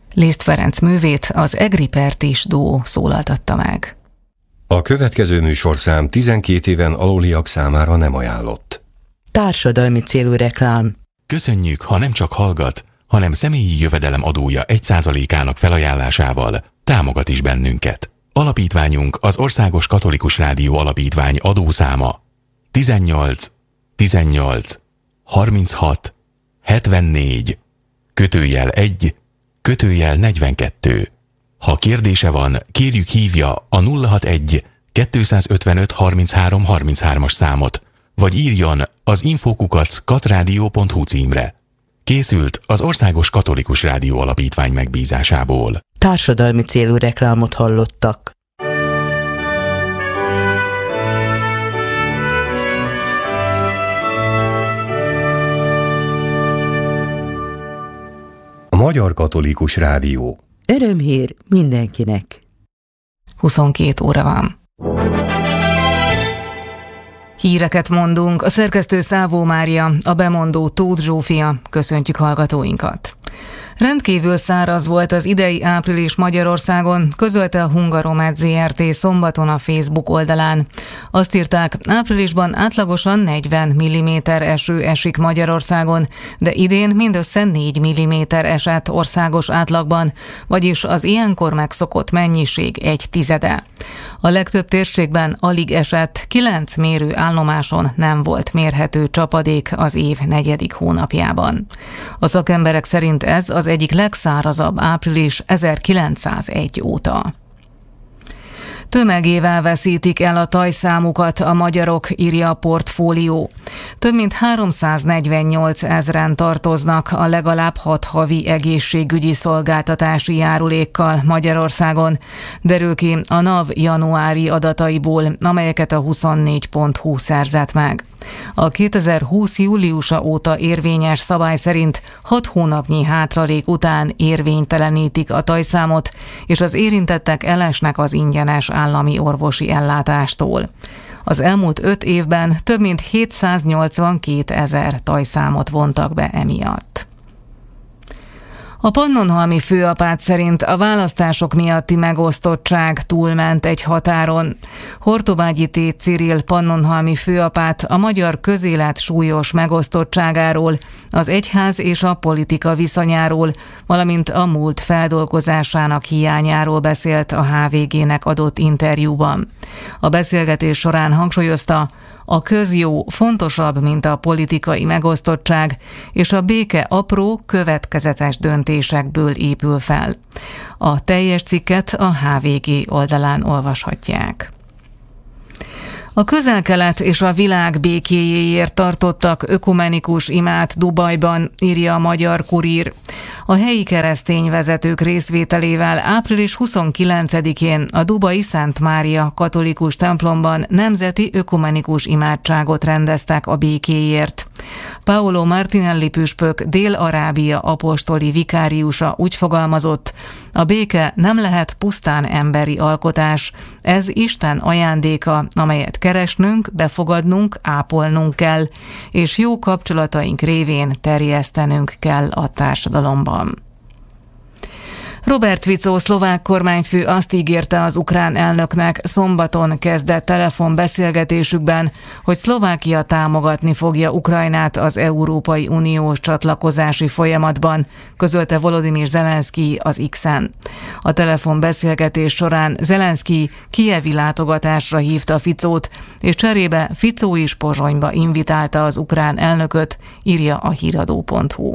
Liszt Ferenc művét az Egri Pertis duó szólaltatta meg. A következő műsorszám 12 éven aluliak számára nem ajánlott. Társadalmi célú reklám. Köszönjük, ha nem csak hallgat, hanem személyi jövedelem adója 1%-ának felajánlásával támogat is bennünket. Alapítványunk az Országos Katolikus Rádió Alapítvány adószáma 18 18 36 74 /1 /42. Ha kérdése van, kérjük hívja a 061 255 33 33-as számot, vagy írjon az info@katradio.hu címre. Készült az Országos Katolikus Rádió Alapítvány megbízásából. Társadalmi célú reklámot hallottak. Magyar Katolikus Rádió. Örömhír mindenkinek. 22 óra van. Híreket mondunk, a szerkesztő Szávó Mária, a bemondó Tóth Zsófia. Köszöntjük hallgatóinkat. Rendkívül száraz volt az idei április Magyarországon, közölte a Hungaromed Zrt. Szombaton a Facebook oldalán. Azt írták, áprilisban átlagosan 40 mm eső esik Magyarországon, de idén mindössze 4 mm esett országos átlagban, vagyis az ilyenkor megszokott mennyiség 1/10. A legtöbb térségben alig esett, 9 mérőállomáson nem volt mérhető csapadék az év 4. hónapjában. A szakemberek szerint ez az egyik legszárazabb április 1901 óta. Tömegével veszítik el a tajszámukat a magyarok, írja a Portfólió. Több mint 348 000 tartoznak a legalább 6 havi egészségügyi szolgáltatási járulékkal Magyarországon, derül ki a NAV januári adataiból, amelyeket a 24.hu szerzett meg. A 2020. júliusa óta érvényes szabály szerint 6 hónapnyi hátralék után érvénytelenítik a tajszámot, és az érintettek elesnek az ingyenes állami orvosi ellátástól. Az elmúlt 5 évben több mint 782 000 tajszámot vontak be emiatt. A pannonhalmi főapát szerint a választások miatti megosztottság túlment egy határon. Hortobágyi T. Cirill pannonhalmi főapát a magyar közélet súlyos megosztottságáról, az egyház és a politika viszonyáról, valamint a múlt feldolgozásának hiányáról beszélt a HVG-nek adott interjúban. A beszélgetés során hangsúlyozta, a közjó fontosabb, mint a politikai megosztottság, és a béke apró, következetes döntésekből épül fel. A teljes cikket a HVG oldalán olvashatják. A Közel-Kelet és a világ békéjéért tartottak ökumenikus imát Dubajban, írja a Magyar Kurír. A helyi keresztény vezetők részvételével április 29-én a dubai Szent Mária katolikus templomban nemzeti ökumenikus imádságot rendeztek a békéért. Paolo Martinelli püspök Dél-Arábia apostoli vikáriusa úgy fogalmazott, a béke nem lehet pusztán emberi alkotás, ez Isten ajándéka, amelyet keresnünk, befogadnunk, ápolnunk kell, és jó kapcsolataink révén terjesztenünk kell a társadalomban. Robert Fico szlovák kormányfő azt ígérte az ukrán elnöknek szombaton kezdett telefonbeszélgetésükben, hogy Szlovákia támogatni fogja Ukrajnát az Európai Uniós csatlakozási folyamatban, közölte Volodymyr Zelenszky az X-en. A telefonbeszélgetés során Zelenszky kijevi látogatásra hívta Ficót, és cserébe Ficó is Pozsonyba invitálta az ukrán elnököt, írja a híradó.hu.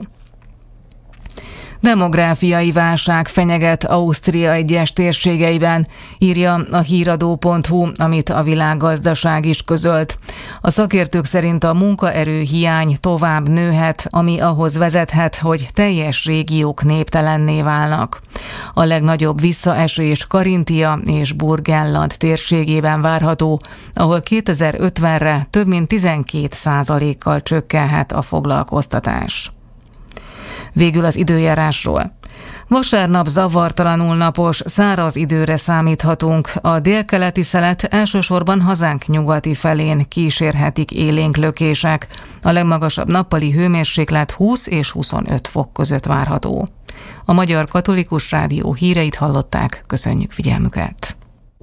Demográfiai válság fenyeget Ausztria egyes térségeiben, írja a híradó.hu, amit a Világgazdaság is közölt. A szakértők szerint a munkaerő hiány tovább nőhet, ami ahhoz vezethet, hogy teljes régiók néptelenné válnak. A legnagyobb visszaesés Karintia és Burgenland térségében várható, ahol 2050-re több mint 12%-kal csökkenhet a foglalkoztatás. Végül az időjárásról. Vasárnap zavartalanul napos, száraz időre számíthatunk. A délkeleti szelet elsősorban hazánk nyugati felén kísérhetik élénk lökések. A legmagasabb nappali hőmérséklet 20 és 25 fok között várható. A Magyar Katolikus Rádió híreit hallották, köszönjük figyelmüket.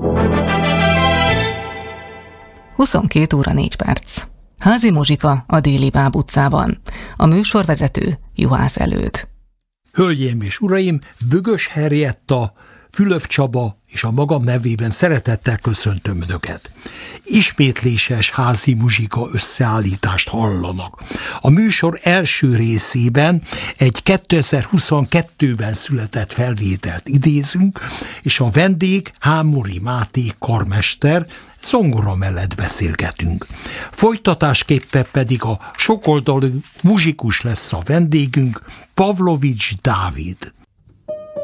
22 óra 4 perc. Házi muzsika a Déli Báb utcában. A műsorvezető Juhász Előd. Hölgyeim és uraim, Bögös Henrietta, Fülöp Csaba és a magam nevében szeretettel köszöntöm Önöket. Ismétléses házi muzsika összeállítást hallanak. A műsor első részében egy 2022-ben született felvételt idézünk, és a vendég Hámori Máté karmester, zongora mellett beszélgetünk. Folytatásképpen pedig a sokoldalú muzsikus lesz a vendégünk, Pavlovics Dávid.